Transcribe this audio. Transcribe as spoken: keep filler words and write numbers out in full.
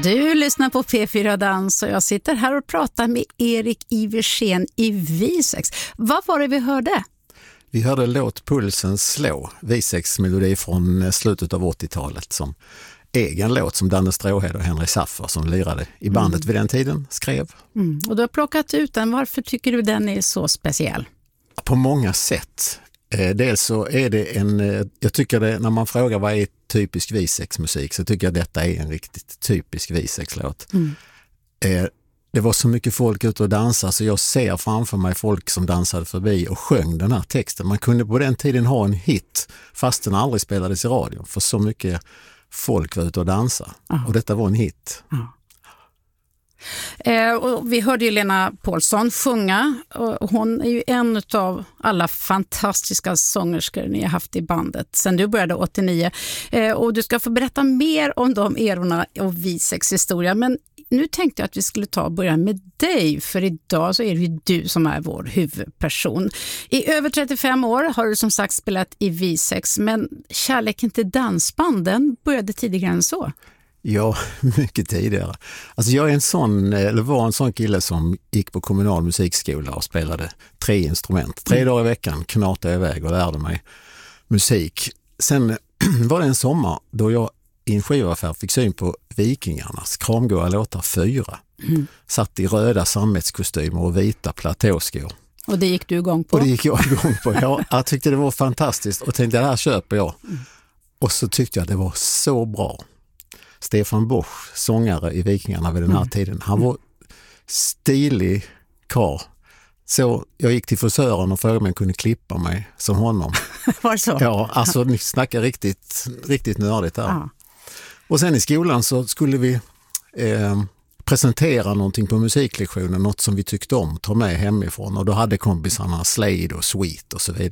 Du lyssnar på P fyra Dans och jag sitter här och pratar med Erik Iversen i V sex. Vad var det vi hörde? Vi hörde Låt pulsen slå, V sex-melodi från slutet av åttiotalet som egen låt som Danne Stråhed och Henry Saffer som lirade i bandet mm. vid den tiden skrev. Mm. Och du har plockat ut den. Varför tycker du den är så speciell? På många sätt. Eh, dels så är det en, eh, jag tycker det, när man frågar vad är typisk V sex-musik så tycker jag detta är en riktigt typisk V sex-låt. Mm. Eh, det var så mycket folk ute och dansade så jag ser framför mig folk som dansade förbi och sjöng den här texten. Man kunde på den tiden ha en hit fast den aldrig spelades i radio för så mycket folk var ute och dansade. Aha. Och detta var en hit. Eh, och vi hörde ju Lena Paulsson sjunga och hon är ju en av alla fantastiska sångerskor ni har haft i bandet sedan du började åttionio. Eh, och du ska få berätta mer om de erorna och V sex-historia. Men nu tänkte jag att vi skulle ta och börja med dig, för idag så är det ju du som är vår huvudperson. I över trettiofem år har du som sagt spelat i V sex, men kärleken till dansbanden började tidigare än så. Ja, mycket tidigare. Alltså jag är en sån, eller var en sån kille som gick på kommunal musikskola och spelade tre instrument. Tre mm. dagar i veckan knatade jag iväg och lärde mig musik. Sen var det en sommar då jag i en skivaffär fick syn på Vikingarnas kramgoa låtar fyra. Mm. Satt i röda sammetskostymer och vita platåskor. Och det gick du igång på? Och det gick jag igång på. Jag, jag tyckte det var fantastiskt och tänkte det här köper jag. Mm. Och så tyckte jag det var så bra. Stefan Bosch, sångare i Vikingarna vid den här mm. tiden. Han var stilig karl. Så jag gick till frisören och frågade om jag kunde klippa mig som honom. Var det så? Ja, alltså ni snackar riktigt, riktigt nördigt där. Ja. Och sen i skolan så skulle vi eh, presentera någonting på musiklektionen, något som vi tyckte om, ta med hemifrån. Och då hade kompisarna Slade och Sweet och så vidare.